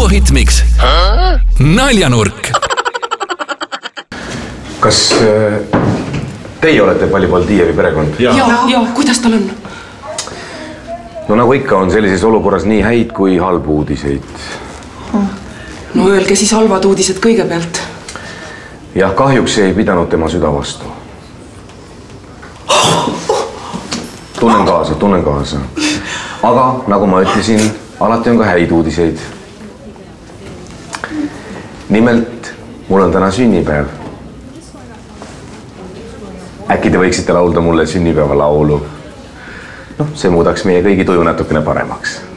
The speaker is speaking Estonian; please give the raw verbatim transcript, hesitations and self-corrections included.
Kuku Hitmix. Naljanurk. Kas teie olete Palipoldijevi perekond? Ja, ja, kuidas tal on? No nagu ikka on sellises olukorras nii häid kui halbu uudiseid. No öelge siis halvad uudised kõigepealt. Jah, kahjuks ei pidanud tema süda vastu. Tunnen kaasa, tunnen kaasa. Aga nagu ma ütlesin, alati on ka häid uudiseid. Nimelt, mul on täna sünnipäev. Äkki te võiksite laulda mulle sünnipäeva laulu? No, see muudaks meie kõigi tuju natukene paremaks.